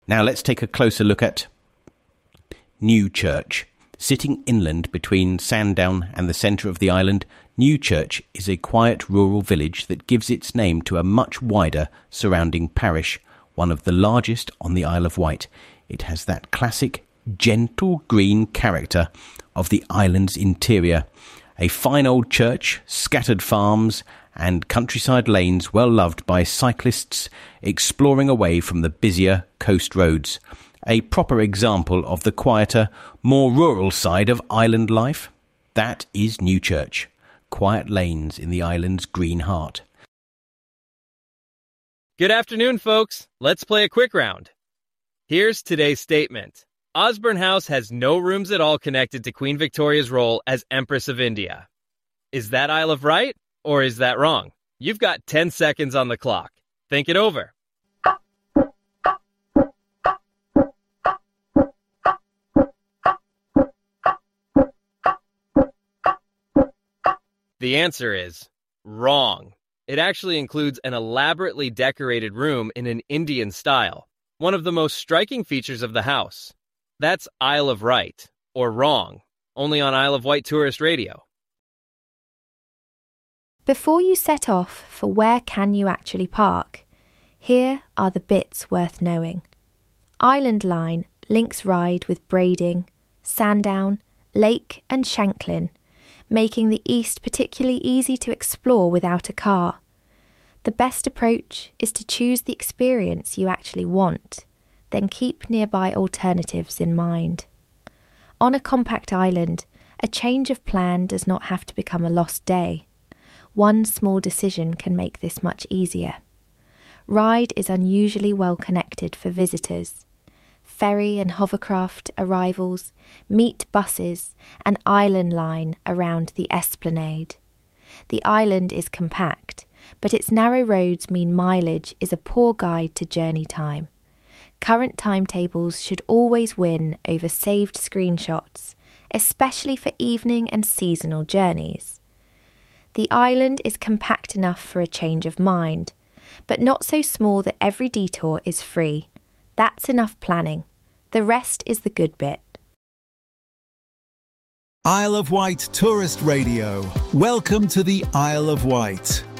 Now let's take a closer look at Newchurch. Sitting inland between Sandown and the centre of the island, Newchurch is a quiet rural village that gives its name to a much wider surrounding parish, one of the largest on the Isle of Wight. It has that classic gentle green character of the island's interior. A fine old church, scattered farms and countryside lanes well loved by cyclists exploring away from the busier coast roads. A proper example of the quieter, more rural side of island life. That is Newchurch. Quiet lanes in the island's green heart. Good afternoon, folks. Let's play a quick round. Here's today's statement. Osborne House has no rooms at all connected to Queen Victoria's role as Empress of India. Is that Isle of Right, or is that wrong? You've got 10 seconds on the clock. Think it over. The answer is wrong. It actually includes an elaborately decorated room in an Indian style, one of the most striking features of the house. That's Isle of Right, or wrong, only on Isle of Wight Tourist Radio. Before you set off for where can you actually park, here are the bits worth knowing. Island Line links Ryde with Brading, Sandown, Lake and Shanklin, making the east particularly easy to explore without a car. The best approach is to choose the experience you actually want, then keep nearby alternatives in mind. On a compact island, a change of plan does not have to become a lost day. One small decision can make this much easier. Ryde is unusually well connected for visitors. Ferry and hovercraft arrivals, meet buses and island line around the esplanade. The island is compact, but its narrow roads mean mileage is a poor guide to journey time. Current timetables should always win over saved screenshots, especially for evening and seasonal journeys. The island is compact enough for a change of mind, but not so small that every detour is free. That's enough planning. The rest is the good bit. Isle of Wight Tourist Radio. Welcome to the Isle of Wight.